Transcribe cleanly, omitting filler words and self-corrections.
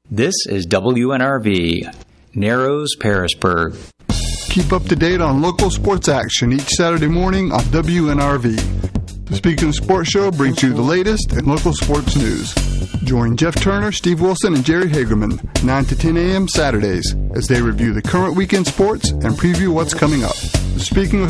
This is WNRV, Narrows, Parisburg. Keep up to date on local sports action each Saturday morning on WNRV. The Speaking of Sports show brings you the latest in local sports news. Join Jeff Turner, Steve Wilson, and Jerry Hagerman 9 to 10 a.m. Saturdays as they review the current weekend sports and preview what's coming up. The Speaking of